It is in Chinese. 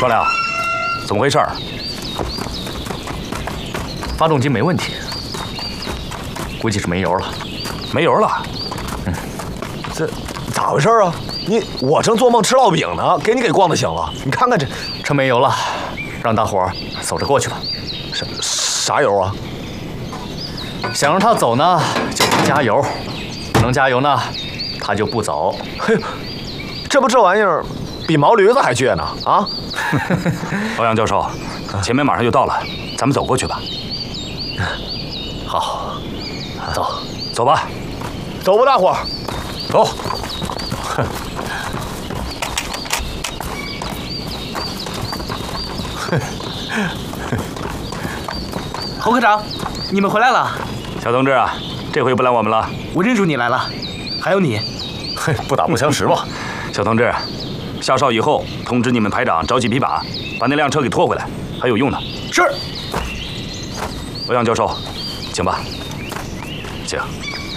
双良，怎么回事？ 发动机没问题，估计是没油了。 没油了？ 这咋回事啊？我正做梦吃烙饼呢，给你给逛的醒了。你看看这车没油了，让大伙儿走着过去吧。 啥油啊？ 想让他走呢，就得加油；不能加油呢，他就不走。 嘿，这不这玩意儿比毛驴子还倔呢啊！ 欧阳教授，前面马上就到了，咱们走过去吧。 好，走， 走吧， 走吧，大伙儿， 走。 侯科长，你们回来了。 小同志啊，这回不拦我们了。 我认出你来了，还有你。 嘿，不打不相识嘛。 小同志，下哨以后通知你们排长找几匹马，把那辆车给拖回来，还有用的。 是。 欧阳教授，请吧，请。